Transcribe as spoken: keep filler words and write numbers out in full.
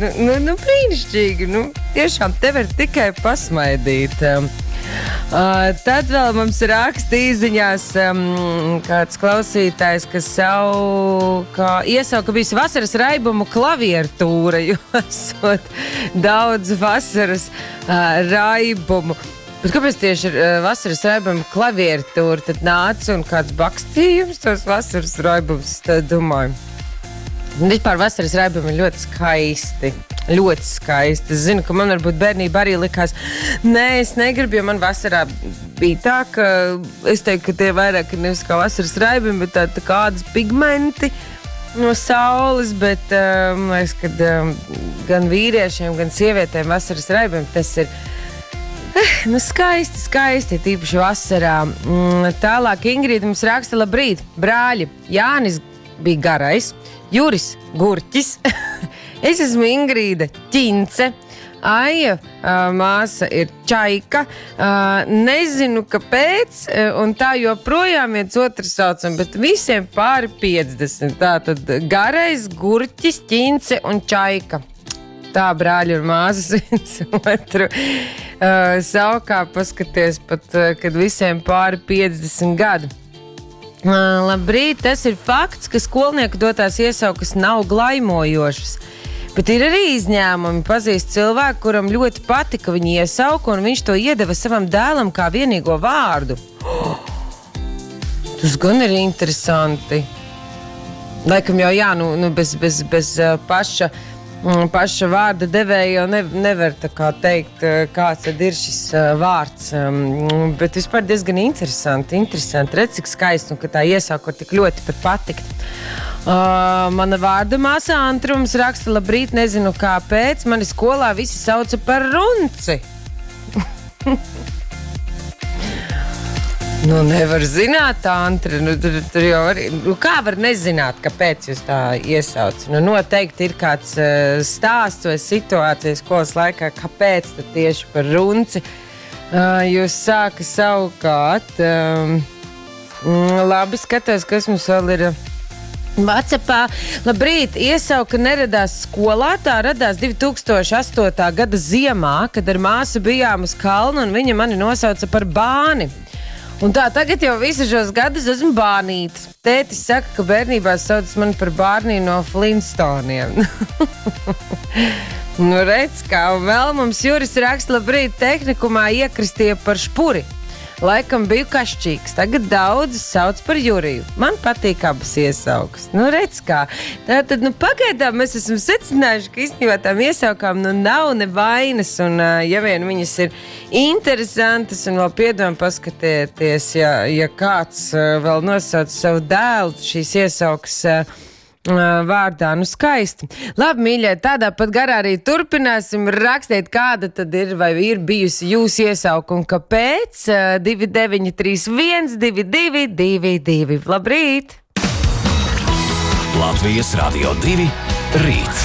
nu, nu, nu brīnišķīgi, nu, tiešām te var tikai pasmaidīt. Um, uh, tad vēl mums raksta īziņās um, kāds klausītājs, kas savu, kā iesauka bijusi vasaras raibumu klaviertūra, jo esot daudz vasaras uh, raibumu. Bet kāpēc tieši uh, vasaras raibumu klaviertūra tad nāca un kāds bakstījums tos vasaras raibumus, tad domāju. Vispār vasaras raibumi ir ļoti skaisti, ļoti skaisti. Es zinu, ka man varbūt bērnība arī likās, nē, es negribu, jo man vasarā bija tā, ka es teiktu, ka tie vairāk ir nevis kā vasaras raibumi, bet tā, tā kādas pigmenti no saules, bet um, es, kad um, gan vīriešiem, gan sievietēm vasaras raibumi, tas ir eh, nu, skaisti, skaisti, tīpaši vasarā. Mm, tālāk Ingrīda mums raksta, labrīt, brāļi, Jānis bija garais, Juris Gurķis, es esmu Ingrīda Ķince, Aija māsa ir Čaika, nezinu kāpēc, un tā joprojām viens otrs saucam, bet visiem pāri piecdesmit. Tātad garais, Gurķis, Ķince un Čaika. Tā brāļi un māsas viens otru saukā, paskaties pat, kad visiem pāri piecdesmit gadu. Uh, labrīt, tas ir fakts, ka skolnieku dotās iesaukas nav glaimojošas, bet ir arī izņēmumi. Pazīst cilvēku, kuram ļoti patika viņa iesauka, un viņš to iedeva savam dēlam kā vienīgo vārdu. Oh, tas gan ir interesanti. Laikam jau jā, nu, nu bez, bez, bez uh, paša paša vārda devēja jau ne, nevar tā kā teikt, kāds tad ir šis uh, vārds. Um, bet vispār diezgan interesanti, interesanti. Redz, cik skaisti, un ka tā iesauka tik ļoti pat patikt. Uh, mana vārda māsa Antrums raksta, labrīt, nezinu kāpēc, mani skolā visi sauca par runci. Nu, nevar zināt, Antra, nu, tur, tur jau arī, nu, kā var nezināt, kāpēc jūs tā iesauc? Nu, noteikti ir kāds uh, stāsts vai situācijas skolas laikā, kāpēc tad tieši par runci uh, jūs sāka saukāt. Um, labi, skatos, kas mums vēl ir WhatsAppā. Labrīt, iesauka neradās skolā, tā radās divi tūkstoši astotā gada ziemā, kad ar māsu bijām uz kalnu un viņa mani nosauca par bāni. Un tā, tagad jau visu šos gadus esmu bānītis. Tētis saka, ka bērnībā sauc mani par bārniju no Flintstoniem. Nu, redz, kā vēl mums Juris raksta, labrīt, tehnikumā iekristīja par špuri. Laikam biju kašķīgs, tagad daudzi sauc par Juriju. Man patīk abas iesaukas. Nu, redz kā. Tātad, nu, pagaidām mēs esam secinājuši, ka īstenībā tām iesaukām nu nav ne vainas, un ja vien viņas ir interesantas, un vēl piedom paskatieties, ja, ja kāds vēl nosauc savu dēlu šīs iesaukas vārdā, nu skaisti. Labi, mīļie, tādā pat garā arī turpināsim rakstīt, kāda tad ir vai ir bijusi jūsu iesauka un kāpēc. divi deviņi trīs viens divi divi divi divi. Labrīt! Latvijas Radio divi rīts.